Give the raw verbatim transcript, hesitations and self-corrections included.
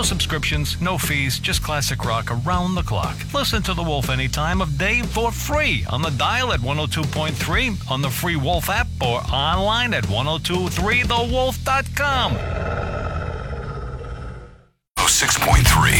No subscriptions, no fees, just classic rock around the clock. Listen to The Wolf any time of day for free on the dial at one oh two point three, on the free Wolf app, or online at ten twenty-three the wolf dot com. oh six point three